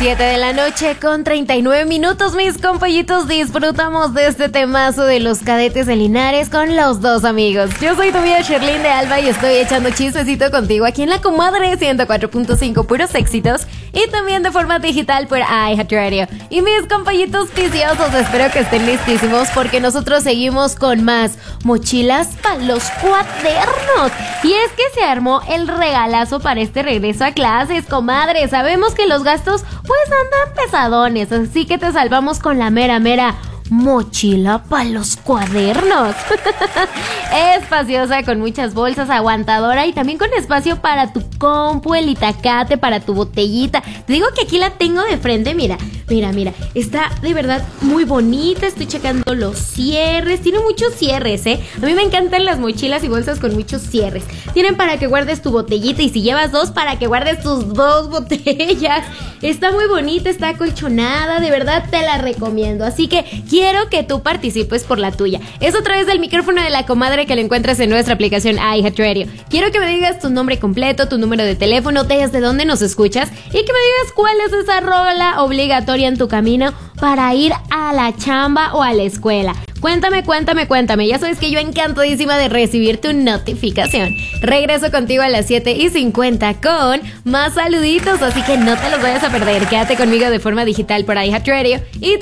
7 de la noche con 39 minutos, mis compañitos. Disfrutamos de este temazo de los Cadetes de Linares con los dos amigos. Yo soy tu amiga Sherlyn de Alba y estoy echando chismecito contigo aquí en La Comadre 104.5, puros éxitos. Y también de forma digital por iHeartRadio. Y mis compañitos viciosos, espero que estén listísimos porque nosotros seguimos con más mochilas para los cuadernos. Y es que se armó el regalazo para este regreso a clases, comadre. Sabemos que los gastos pues andan pesadones, así que te salvamos con la mera mochila para los cuadernos. Espaciosa, con muchas bolsas, aguantadora y también con espacio para tu compu, el itacate, para tu botellita. Te digo que aquí la tengo de frente, mira. Está de verdad muy bonita, estoy checando los cierres, tiene muchos cierres, A mí me encantan las mochilas y bolsas con muchos cierres. Tienen para que guardes tu botellita y si llevas dos, para que guardes tus dos botellas. Está muy bonita, está acolchonada, de verdad te la recomiendo. Así que quiero que tú participes por la tuya. Es a través del micrófono de La Comadre que lo encuentras en nuestra aplicación iHeartRadio. Quiero que me digas tu nombre completo, tu número de teléfono, desde dónde nos escuchas y que me digas cuál es esa rola obligatoria en tu camino para ir a la chamba o a la escuela. Cuéntame. Ya sabes que yo encantadísima de recibir tu notificación. Regreso contigo a las 7:50 con más saluditos, así que no te los vayas a perder. Quédate conmigo de forma digital por iHeartRadio y